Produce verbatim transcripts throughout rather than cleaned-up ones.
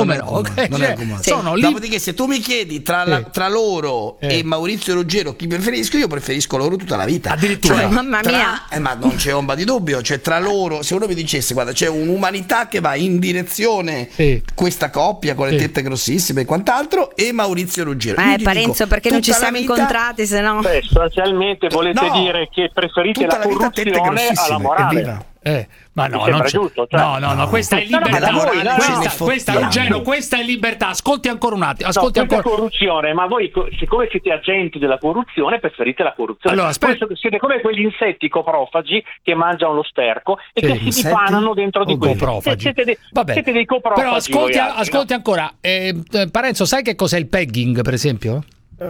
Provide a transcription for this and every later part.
come no? Okay, non cioè, è comune. sono lì. Dopodiché, se tu mi chiedi tra, la, tra loro eh. e Maurizio Ruggero chi preferisco, io preferisco loro tutta la vita. Addirittura, cioè, mamma tra, mia. eh, ma non c'è ombra di dubbio. Cioè, tra loro, se uno mi dicesse, guarda, c'è un'umanità che va in direzione sì. questa coppia con le sì. tette grossissime e quant'altro, e Maurizio Ruggero. Eh, Parenzo, perché non ci siamo vita, incontrati, se no. Beh, sostanzialmente volete no, dire che preferite la, la corruzione alla morale. Eh, ma no, non giusto, cioè. no, no, no, questa è libertà. No, voi, no, questa, no, questa, Ruggero, questa è libertà. Ascolti ancora un attimo. Ascolti no, ancora. Questa è corruzione, ma voi, siccome siete agenti della corruzione, preferite la corruzione. Allora, aspetta. Siete come quegli insetti coprofagi che mangiano lo sterco e sì, che si insetti? dipanano dentro di questo. Coprofagi. Siete dei, Vabbè. siete dei coprofagi. Però ascolti, altri, ascolti no? ancora. Eh, Parenzo, sai che cos'è il pegging, per esempio?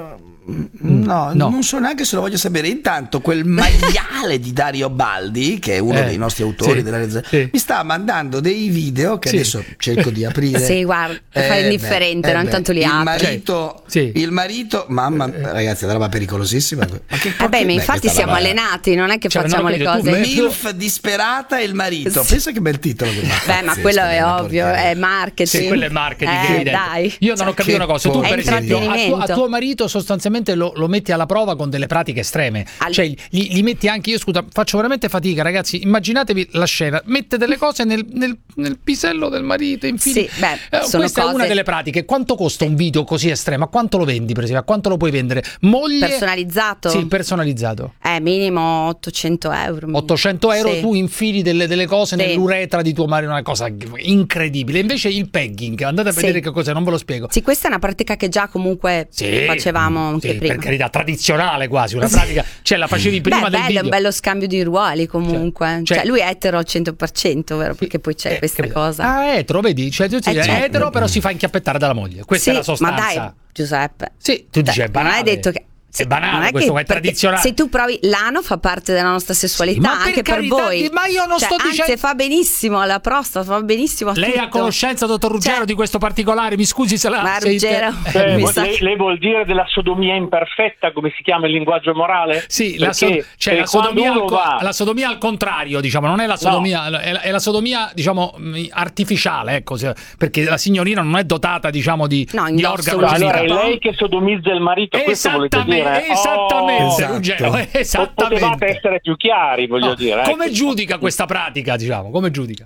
No, no, non so neanche se lo voglio sapere. Intanto quel maiale di Dario Baldi, che è uno eh, dei nostri autori sì, della realizzazione, sì. mi sta mandando dei video che sì. adesso cerco di aprire. Sì, guarda, fai indifferente, beh, no? eh Intanto li il apri. marito, sì. il marito, mamma, ragazzi, è una roba pericolosissima. Ma che Vabbè, ma beh, infatti questa siamo roba- allenati, non è che Cioè, facciamo non le ho capito, cose. tu- Milf disperata e il marito. Pensa che bel titolo. Che Beh, ma pazzesco, quello è una ovvio, porcheria. è marketing. Sì, quello è marketing, eh, evidente. dai. Io non ho capito una cosa. Tu, È per esempio, a tuo, a intrattenimento. tuo marito sostanzialmente lo, lo metti alla prova con delle pratiche estreme. Al- Cioè, gli, gli metti anche. Io, scusa, faccio veramente fatica, ragazzi. Immaginatevi la scena: mette delle cose nel, nel, nel pisello del marito. Infine. Sì, beh, Eh, sono questa è cose- una delle pratiche. Quanto costa un video così estremo? A quanto lo vendi, per esempio? A quanto lo puoi vendere? Moglie. Personalizzato? Sì, personalizzato. Eh, minimo ottocento euro. ottocento euro, Sì. tu infili delle, delle cose Sì. nell'uretra di tuo marito, una cosa incredibile. Invece il pegging, andate a Sì. vedere che cos'è, non ve lo spiego. Sì, questa è una pratica che già comunque Sì, facevamo anche sì, prima. per carità, tradizionale quasi, una pratica, cioè la facevi prima Beh, del bello, video. è un bello scambio di ruoli comunque. Cioè- Cioè, cioè- lui è etero al cento per cento, vero? Perché poi c'è Eh, questa capito. cosa. Ah, etero, vedi? Cioè, tu dici, Eh, è certo. etero, però si fa inchiappettare dalla moglie. Questa Sì, è la sostanza. ma dai, Giuseppe. Sì, tu dici, Dai, è banale. Non hai detto che È banale, non è questo che- è perché tradizionale. Se tu provi, l'ano fa parte della nostra sessualità, Sì, ma per anche per carità voi. di- ma io non Cioè, sto anzi, dicendo- fa benissimo alla prostata, fa benissimo a Lei tutto. ha conoscenza, dottor Ruggero, Cioè- di questo particolare? Mi scusi se la... Ma se- Ruggero, Eh, Eh, mi vuol- sa- lei, lei vuol dire della sodomia imperfetta, come si chiama il linguaggio morale? Sì, la, so- Perché, cioè, eh, la, sodomia quando al, uno co- va- la sodomia al contrario, diciamo, non è la sodomia, è, la, è la sodomia, diciamo, mh, artificiale, ecco, se- perché la signorina non è dotata, diciamo, di, No, di indossa organo una- Allora è genitale. lei che sodomizza il marito, questo volete Esattamente, dire? esattamente, Oh, Esatto. Ruggero, potevate esattamente. essere più chiari, voglio No, dire. come ecco. giudica questa pratica, diciamo, come giudica?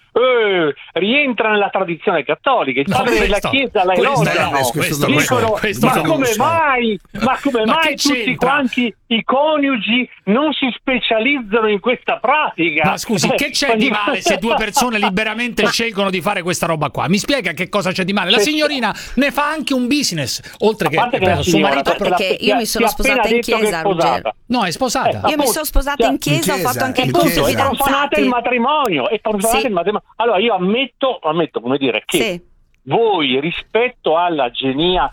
Eh, rientra nella tradizione cattolica, i No, padri della questo- Chiesa la questo elogiano, no, questo no, dicono questo ma no. come mai, ma come Ma mai che tutti c'entra? quanti i coniugi non si specializzano in questa pratica? Ma scusi, che c'è di male se due persone liberamente scelgono di fare questa roba qua? Mi spiega che cosa c'è di male? La signorina ne fa anche un business, oltre A che parte che beh, la suo signora, marito. perché la- Perché io ti ha- mi sono ti ha appena sposata in detto che è chiesa, sposata. Ruggero. No, è sposata. Eh, Io mi appunto, sono sposata in chiesa, ho chiesa, fatto anche in il Appunto, corso chiesa. e profanate il fidanzati. matrimonio e profanate Sì. il matrimonio. Allora io ammetto, ammetto come dire che Sì. voi rispetto alla genia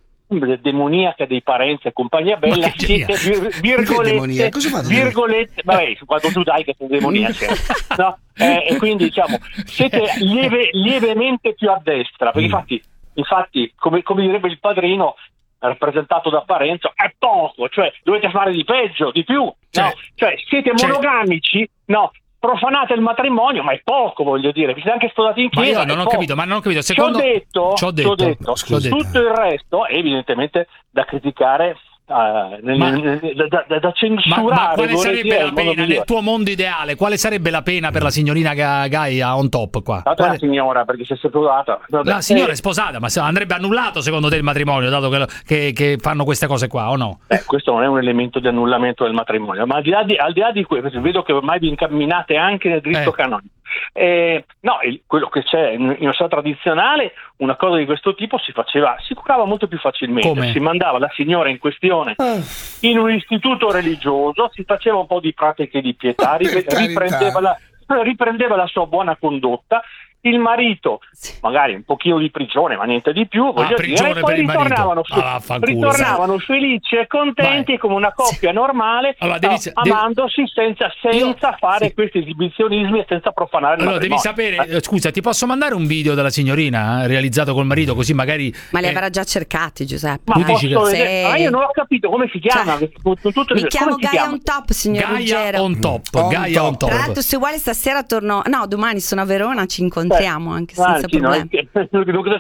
demoniaca dei Parenzi e compagnia bella Ma che genia? siete vir- Perché virgolette, demoniaca? Cosa fate? virgolette vabbè quando tu dai che sono demoniache no? eh, e quindi diciamo siete lieve, lievemente più a destra perché infatti, infatti come, come direbbe il padrino rappresentato da Parenzo è poco, cioè dovete fare di peggio, di più, Cioè- no? Cioè siete cioè- monogamici, no? Profanate il matrimonio, ma è poco, voglio dire, vi siete anche sposati in Ma chiesa. io non è ho poco. capito, ma non ho capito. Secondo... Ci ho detto, Ci ho ci ho detto, detto, ci ho detto. tutto il resto è evidentemente da criticare, eh, nel- Ma- nel- da, da- da Ma, censurare. ma quale vorrei sarebbe dire, la in modo pena nel migliore. tuo mondo ideale? Quale sarebbe la pena per la signorina Ga- Gaia on top qua? Dato Quale- la signora, perché si è sposata. Vabbè. La signora è Eh, sposata, ma se- andrebbe annullato secondo te il matrimonio, dato che, che, che fanno queste cose qua, o no? eh, questo non è un elemento di annullamento del matrimonio, ma al di là di, al di, là di questo, vedo che ormai vi incamminate anche nel dritto Eh. canonico. Eh, no, il- quello che c'è in, in una società tradizionale, una cosa di questo tipo si faceva, si curava molto più facilmente. Come? Si mandava la signora in questione in un istituto religioso, si faceva un po' di pratiche di pietà, Per ri- carità. riprendeva la, riprendeva la sua buona condotta. Il marito, magari un pochino di prigione, ma niente di più, voglio dire, prigione e poi per il marito. ritornavano, fe- Ah, vaffanculo. ritornavano felici e contenti Vai. come una coppia normale, Allora, devi- no, devi- amandosi senza, senza Io- fare sì. questi esibizionismi e senza profanare il Allora devi matrimonio. sapere, eh, scusa, ti posso mandare un video della signorina eh, realizzato col marito, così magari... Ma li eh, avrà già cercati, Giuseppe. Ma Tu posso dici che- vedere? Sì. Ma io non ho capito come si chiama. Cioè, con- con tutte le- Mi chiamo come si Gaia chiama? on top, signor Gaia Ruggero. on top, On Gaia top. on top. Tra l'altro, se vuole stasera torno. No, domani sono a Verona, ci incontriamo anche Ah, senza sì, no, problemi. è che-